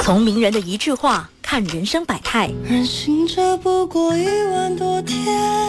从名人的一句话看人生百态， 人醒着不过1万多天，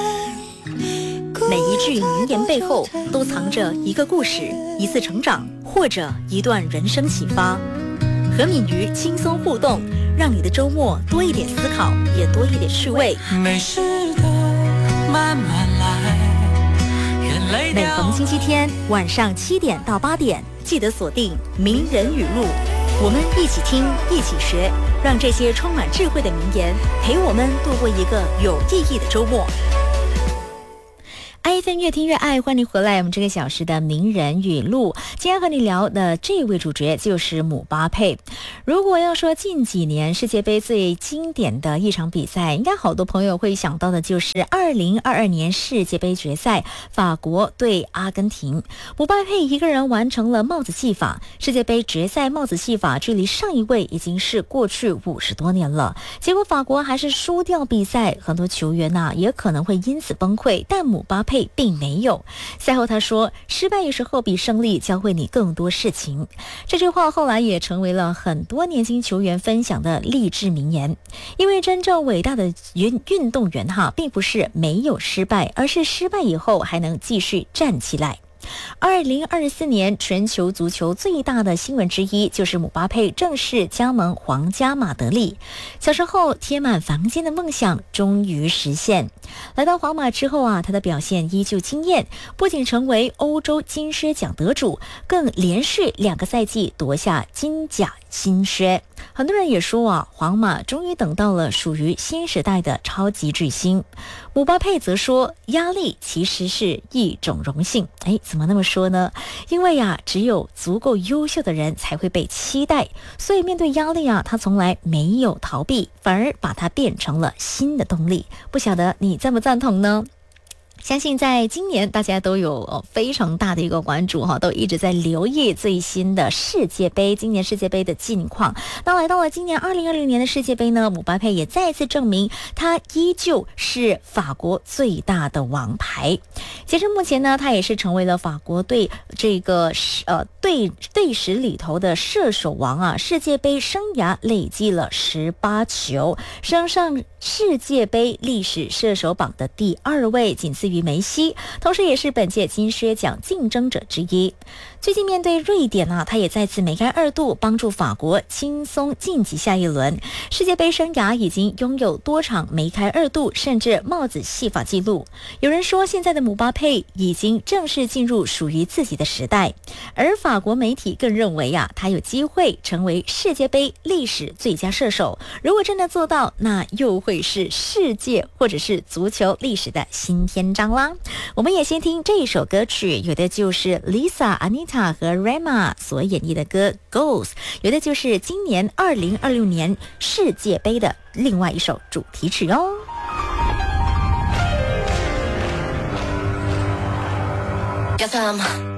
每一句名言背后都藏着一个故事，一次成长，或者一段人生启发。和敏瑜轻松互动，让你的周末多一点思考，也多一点趣味。 没事的，慢慢来。 每逢星期天晚上7点到8点，记得锁定名人语录，我们一起听，一起学，让这些充满智慧的名言陪我们度过一个有意义的周末。iFM 越听越爱，欢迎回来我们这个小时的名人语录。今天和你聊的这位主角就是姆巴佩。如果要说近几年世界杯最经典的一场比赛，应该好多朋友会想到的就是2022年世界杯决赛，法国对阿根廷。姆巴佩一个人完成了帽子戏法，世界杯决赛帽子戏法距离上一位已经是过去50多年了。结果法国还是输掉比赛，很多球员也可能会因此崩溃，但姆巴佩并没有。赛后他说，失败有时候比胜利教会你更多事情。这句话后来也成为了很多年轻球员分享的励志名言。因为真正伟大的运动员并不是没有失败，而是失败以后还能继续站起来。2024年全球足球最大的新闻之一就是姆巴佩正式加盟皇家马德里。小时候贴满房间的梦想终于实现。来到皇马之后他的表现依旧惊艳，不仅成为欧洲金靴奖得主，更连续2个赛季夺下金甲金靴。很多人也说皇马终于等到了属于新时代的超级巨星。姆巴佩则说，压力其实是一种荣幸。怎么那么说呢？因为只有足够优秀的人才会被期待，所以面对压力他从来没有逃避，反而把它变成了新的动力。不晓得你赞不赞同呢？相信在今年大家都有非常大的一个关注都一直在留意最新的世界杯，今年世界杯的近况。那来到了今年2020年的世界杯呢，姆巴佩也再次证明他依旧是法国最大的王牌。截至目前呢，他也是成为了法国队这个队史里头的射手王世界杯生涯累计了18球，升上世界杯历史射手榜的第2位，仅次于梅西，同时也是本届金靴奖竞争者之一。最近面对瑞典他也再次梅开2度，帮助法国轻松晋级下一轮。世界杯生涯已经拥有多场梅开2度甚至帽子戏法记录。有人说，现在的姆巴佩已经正式进入属于自己的时代，而法国媒体更认为他有机会成为世界杯历史最佳射手。如果真的做到，那又会是世界或者是足球历史的新篇章啦。我们也先听这一首歌曲，有的就是 Lisa、Anita 和 Rema 所演绎的歌 Goals， 有的就是今年2026年世界杯的另外一首主题曲哦。 Yes,